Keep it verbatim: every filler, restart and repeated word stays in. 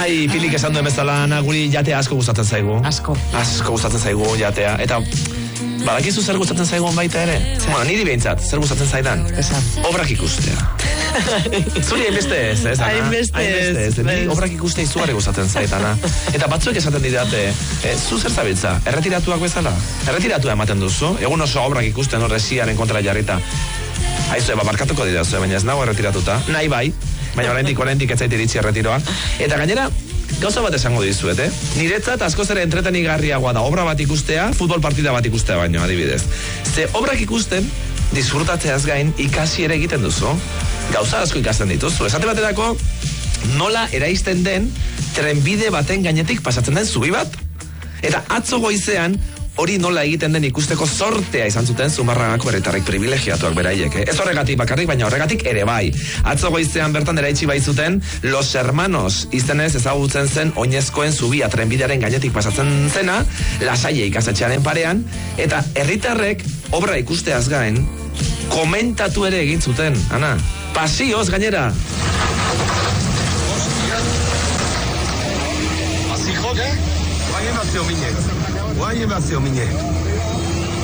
Bai, Pilik esan duen bezala, guri jatea asko gustatzen zaigu. Asko. Asko gustatzen zaigu jatea. Eta badakizu zer gustatzen zaigun baita ere? Bueno, niri behintzat, zer gustatzen zaidan? Esan. Obrak ikustea. Zuri hainbeste ez, ez, Ana? Hainbeste ez. Niri obrak ikustea izugarri gustatzen zaitana. Eta batzuek esaten didate, e, zu zer zabiltza, erretiratuak bezala? Erretiratua ematen duzu, egun oso obrak ikusten horre siaren kontra jarrita. Aizue, babarkatuko didazue, baina ez nago erretiratuta. Nahi bai, baina oraindik oraindik ez zait iritsi erretiroa. Eta gainera, gauza bat esango dizuet, eh? Niretzat askoz ere entretenigarriagoa da obra bat ikustea, futbol partida bat ikustea baino, adibidez. Ze obrak ikusten, disfrutatzeaz gain ikasi ere egiten duzu. Gauza asko ikasten dituzu. Esate baterako, nola eraisten den trenbide baten gainetik pasatzen den zubi bat. Eta atzo goizean, hori nola egiten den ikusteko sortea izan zuten Zumarragako herritarrek privilegiatuak beraiek. Eh? Ez horregatik bakarrik, baina horregatik ere bai. Atzo goizean bertan eraitsi baitzuten Los Hermanos izenez ezagutzen zen oinezkoen zubia trenbidearen gainetik pasatzen zena, Lasaia ikastetxearen parean, eta herritarrek obra ikusteaz gain komentatu ere egin zuten, Ana. Pasioz gainera. Así joke, guaien bazio mine. Guaien bazio mine.